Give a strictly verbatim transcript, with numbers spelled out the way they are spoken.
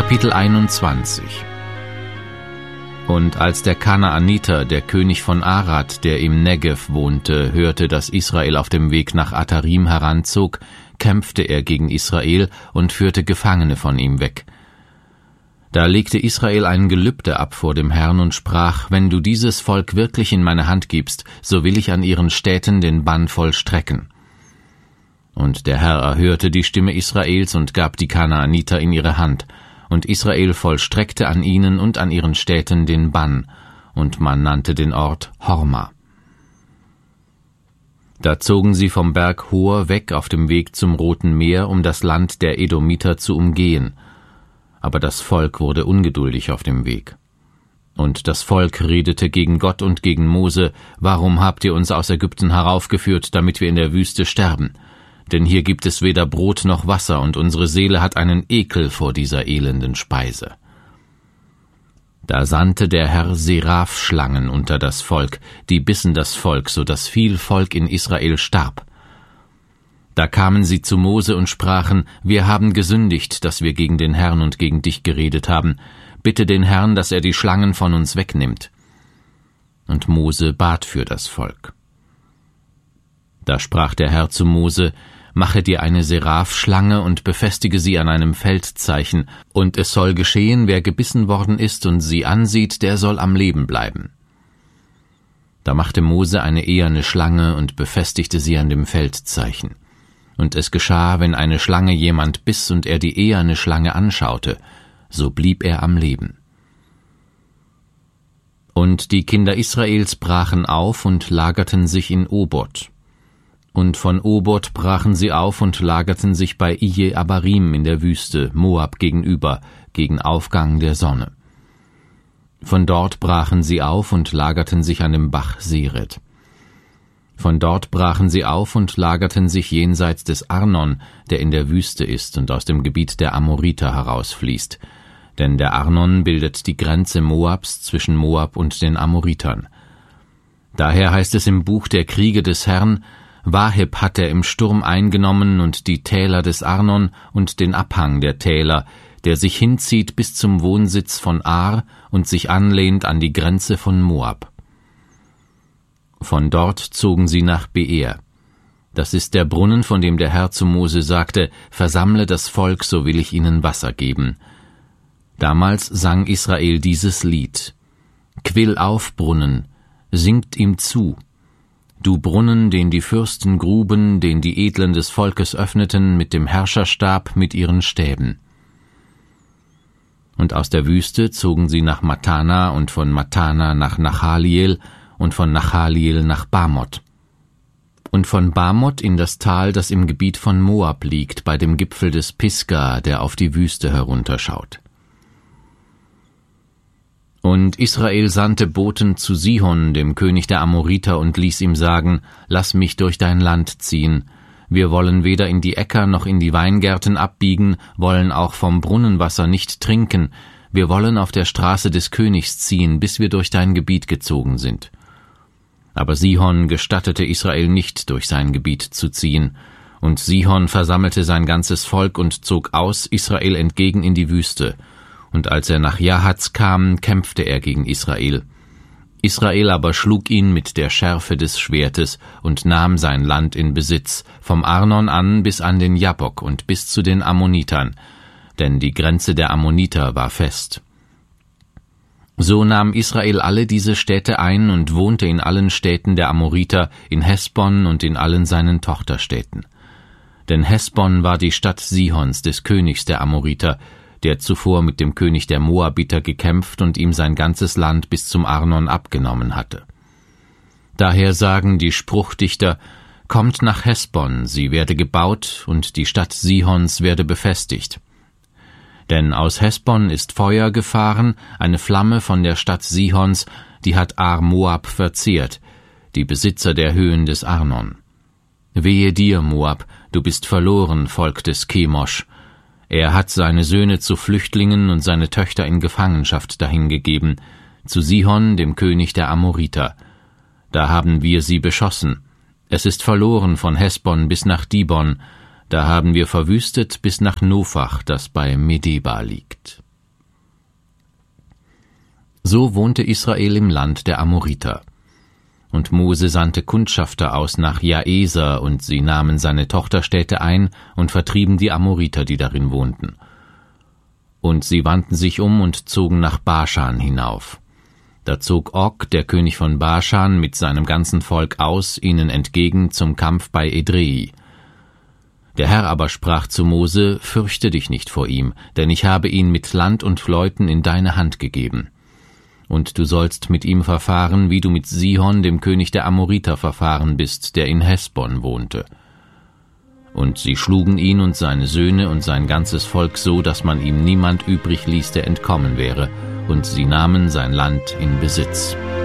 Kapitel einundzwanzig. Und als der Kanaaniter, der König von Arad, der im Negev wohnte, hörte, dass Israel auf dem Weg nach Atarim heranzog, kämpfte er gegen Israel und führte Gefangene von ihm weg. Da legte Israel ein Gelübde ab vor dem Herrn und sprach: Wenn du dieses Volk wirklich in meine Hand gibst, so will ich an ihren Städten den Bann vollstrecken. Und der Herr erhörte die Stimme Israels und gab die Kanaaniter in ihre Hand, und Israel vollstreckte an ihnen und an ihren Städten den Bann, und man nannte den Ort Horma. Da zogen sie vom Berg Hor weg auf dem Weg zum Roten Meer, um das Land der Edomiter zu umgehen. Aber das Volk wurde ungeduldig auf dem Weg. Und das Volk redete gegen Gott und gegen Mose: Warum habt ihr uns aus Ägypten heraufgeführt, damit wir in der Wüste sterben? Denn hier gibt es weder Brot noch Wasser, und unsere Seele hat einen Ekel vor dieser elenden Speise. Da sandte der Herr Seraphschlangen unter das Volk, die bissen das Volk, so dass viel Volk in Israel starb. Da kamen sie zu Mose und sprachen: Wir haben gesündigt, dass wir gegen den Herrn und gegen dich geredet haben. Bitte den Herrn, dass er die Schlangen von uns wegnimmt. Und Mose bat für das Volk. Da sprach der Herr zu Mose: Mache dir eine Seraphschlange und befestige sie an einem Feldzeichen, und es soll geschehen, wer gebissen worden ist und sie ansieht, der soll am Leben bleiben. Da machte Mose eine eherne Schlange und befestigte sie an dem Feldzeichen. Und es geschah, wenn eine Schlange jemand biss und er die eherne Schlange anschaute, so blieb er am Leben. Und die Kinder Israels brachen auf und lagerten sich in Obot. Und von Obot brachen sie auf und lagerten sich bei Ije Abarim in der Wüste, Moab gegenüber, gegen Aufgang der Sonne. Von dort brachen sie auf und lagerten sich an dem Bach Seret. Von dort brachen sie auf und lagerten sich jenseits des Arnon, der in der Wüste ist und aus dem Gebiet der Amoriter herausfließt. Denn der Arnon bildet die Grenze Moabs zwischen Moab und den Amoritern. Daher heißt es im Buch der Kriege des Herrn: Waheb hat er im Sturm eingenommen und die Täler des Arnon und den Abhang der Täler, der sich hinzieht bis zum Wohnsitz von Ar und sich anlehnt an die Grenze von Moab. Von dort zogen sie nach Beer. Das ist der Brunnen, von dem der Herr zu Mose sagte: Versammle das Volk, so will ich ihnen Wasser geben. Damals sang Israel dieses Lied: Quill auf, Brunnen, singt ihm zu. Du Brunnen, den die Fürsten gruben, den die Edlen des Volkes öffneten mit dem Herrscherstab mit ihren Stäben. Und aus der Wüste zogen sie nach Matana und von Matana nach Nachaliel und von Nachaliel nach Bamoth. Und von Bamoth in das Tal, das im Gebiet von Moab liegt, bei dem Gipfel des Pisga, der auf die Wüste herunterschaut. Und Israel sandte Boten zu Sihon, dem König der Amoriter, und ließ ihm sagen: Lass mich durch dein Land ziehen. Wir wollen weder in die Äcker noch in die Weingärten abbiegen, wollen auch vom Brunnenwasser nicht trinken. Wir wollen auf der Straße des Königs ziehen, bis wir durch dein Gebiet gezogen sind. Aber Sihon gestattete Israel nicht, durch sein Gebiet zu ziehen. Und Sihon versammelte sein ganzes Volk und zog aus Israel entgegen in die Wüste. Und als er nach Jahaz kam, kämpfte er gegen Israel. Israel aber schlug ihn mit der Schärfe des Schwertes und nahm sein Land in Besitz, vom Arnon an bis an den Jabbok und bis zu den Ammonitern, denn die Grenze der Ammoniter war fest. So nahm Israel alle diese Städte ein und wohnte in allen Städten der Amoriter, in Hesbon und in allen seinen Tochterstädten. Denn Hesbon war die Stadt Sihons, des Königs der Amoriter, der zuvor mit dem König der Moabiter gekämpft und ihm sein ganzes Land bis zum Arnon abgenommen hatte. Daher sagen die Spruchdichter: Kommt nach Hesbon, sie werde gebaut, und die Stadt Sihons werde befestigt. Denn aus Hesbon ist Feuer gefahren, eine Flamme von der Stadt Sihons, die hat Ar Moab verzehrt, die Besitzer der Höhen des Arnon. Wehe dir, Moab, du bist verloren, Volk des Chemosh. Er hat seine Söhne zu Flüchtlingen und seine Töchter in Gefangenschaft dahingegeben, zu Sihon, dem König der Amoriter. Da haben wir sie beschossen. Es ist verloren von Hesbon bis nach Dibon, da haben wir verwüstet bis nach Nophach, das bei Medeba liegt. So wohnte Israel im Land der Amoriter. Und Mose sandte Kundschafter aus nach Jaeser, und sie nahmen seine Tochterstädte ein und vertrieben die Amoriter, die darin wohnten. Und sie wandten sich um und zogen nach Baschan hinauf. Da zog Og, der König von Baschan, mit seinem ganzen Volk aus, ihnen entgegen zum Kampf bei Edrei. Der Herr aber sprach zu Mose: Fürchte dich nicht vor ihm, denn ich habe ihn mit Land und Leuten in deine Hand gegeben. Und du sollst mit ihm verfahren, wie du mit Sihon, dem König der Amoriter, verfahren bist, der in Hesbon wohnte. Und sie schlugen ihn und seine Söhne und sein ganzes Volk so, dass man ihm niemand übrig ließ, der entkommen wäre, und sie nahmen sein Land in Besitz.